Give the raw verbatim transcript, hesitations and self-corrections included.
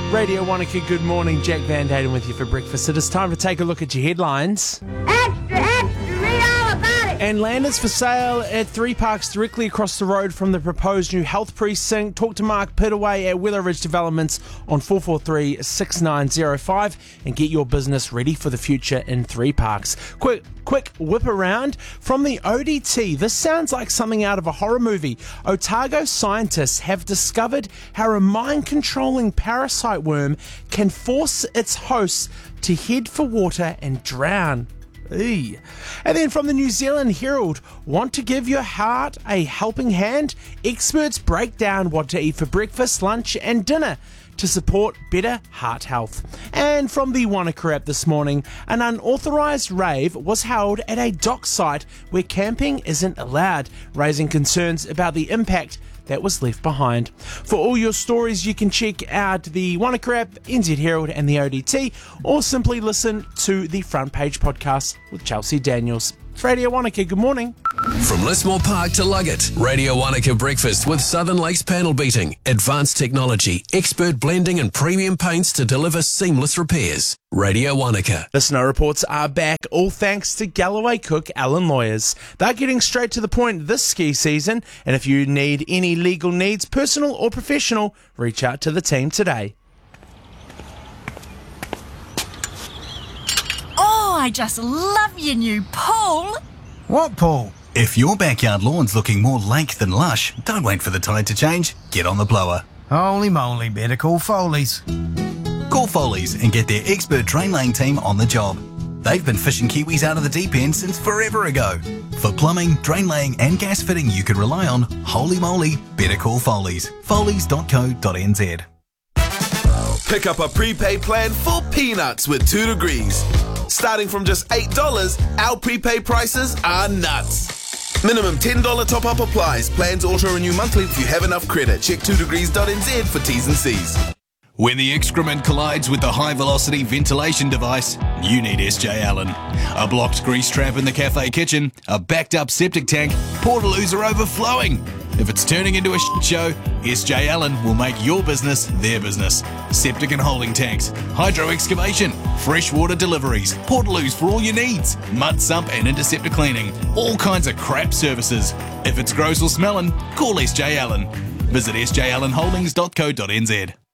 Radio Wanaka, good morning. Jack Van Daden with you for breakfast. It is time to take a look at your headlines. Extra, extra, read all about it. And land is for sale at Three Parks directly across the road from the proposed new health precinct. Talk to Mark Pitaway at Weather Ridge Developments on four four three, six nine zero five and get your business ready for the future in Three Parks. Quick Quick whip around from the O D T. This sounds like something out of a horror movie. Otago scientists have discovered how a mind-controlling parasite worm can force its hosts to head for water and drown. Eey. And then from the New Zealand Herald, want to give your heart a helping hand? Experts break down what to eat for breakfast, lunch and dinner to support better heart health. And from the Wanaka app this morning, an unauthorised rave was held at a dock site where camping isn't allowed, raising concerns about the impact that was left behind. For all your stories, you can check out the Wanaka app, N Z Herald and the O D T, or simply listen to the Front Page podcast with Chelsea Daniels. It's Radio Wanaka, good morning. From Lismore Park to Luggett, Radio Wanaka Breakfast with Southern Lakes Panel Beating. Advanced technology, expert blending and premium paints to deliver seamless repairs. Radio Wanaka. The snow reports are back, all thanks to Galloway Cook Allen Lawyers. They're getting straight to the point this ski season, and if you need any legal needs, personal or professional, reach out to the team today. Oh, I just love your new pool. What pool? If your backyard lawn's looking more lake than lush, don't wait for the tide to change. Get on the blower. Holy moly, better call Foley's. Call Foley's and get their expert drain laying team on the job. They've been fishing Kiwis out of the deep end since forever ago. For plumbing, drain laying and gas fitting you can rely on, holy moly, better call Foley's. Foley's dot co dot n z. Pick up a prepaid plan for peanuts with two degrees. Starting from just eight dollars, our prepaid prices are nuts. Minimum ten dollars top-up applies. Plans auto-renew monthly if you have enough credit. Check two degrees dot n z for T's and C's. When the excrement collides with the high-velocity ventilation device, you need S J Allen. A blocked grease trap in the cafe kitchen, a backed-up septic tank, portaloos are overflowing. If it's turning into a shit show, S J Allen will make your business their business. Septic and holding tanks, hydro excavation, freshwater deliveries, portaloos for all your needs, mud sump and interceptor cleaning, all kinds of crap services. If it's gross or smelling, call S J Allen. Visit s j allen holdings dot co dot n z.